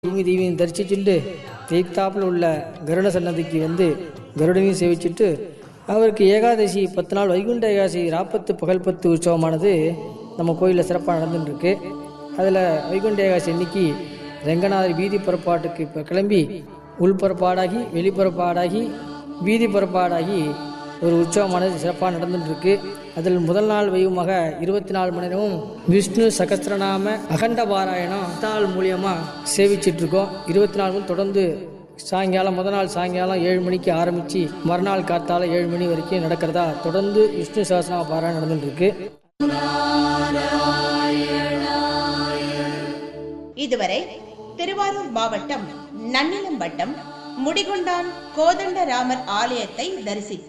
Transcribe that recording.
தூங்கி தீவியும் தரிசிச்சுட்டு தேய்த்தாப்பில் உள்ள கருட சன்னதிக்கு வந்து கருடனையும் சேவிச்சுட்டு அவருக்கு ஏகாதசி 10 நாள் வைகுண்ட ஏகாதசி ராப்பத்து பகல்பத்து உற்சவமானது நம்ம கோயிலில் சிறப்பாக நடந்துட்டுருக்கு. அதில் வைகுண்ட ஏகாதசி அன்னைக்கு ரெங்கநாதர் வீதி புறப்பாட்டுக்கு இப்போ கிளம்பி உள்புறப்பாடாகி வெளிப்புறப்பாடாகி வீதி புறப்பாடாகி ஒரு உற்சவமானது சிறப்பாக நடந்துட்டுருக்கு. அதில் முதல் நாள் வைவமாக 24 மணி நேரமும் விஷ்ணு சகஸ்திரநாம அகண்ட பாராயணம் தாள் மூலியமாக சேவிச்சிட்ருக்கோம். 24 மணி தொடர்ந்து சாயங்காலம் முதல் நாள் சாயங்காலம் 7 மணிக்கு ஆரம்பித்து மறுநாள் காத்தால 7 மணி வரைக்கும் நடக்கிறதா தொடர்ந்து விஷ்ணு சகஸ்திரநாம பாராயணம் நடந்துட்டுருக்கு. இதுவரை திருவாரூர் மாவட்டம் நன்னிலம் வட்டம் முடிகொண்டான் கோதண்டராமர் ஆலயத்தை தரிசித்து